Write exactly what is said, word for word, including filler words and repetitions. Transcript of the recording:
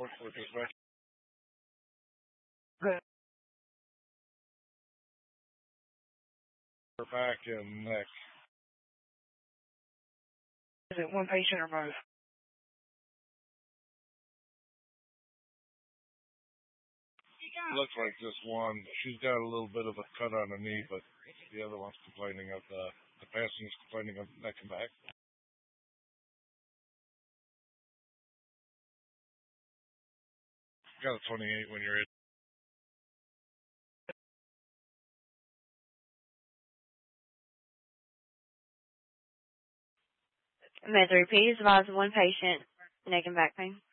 Report for dispatch. Back and neck. Is it one patient or both? Looks like just one. She's got a little bit of a cut on her knee, but the other one's complaining of the, the passenger's complaining of neck and back. Got a twenty-eight when you're in. Med three P is advised one patient, neck and back pain.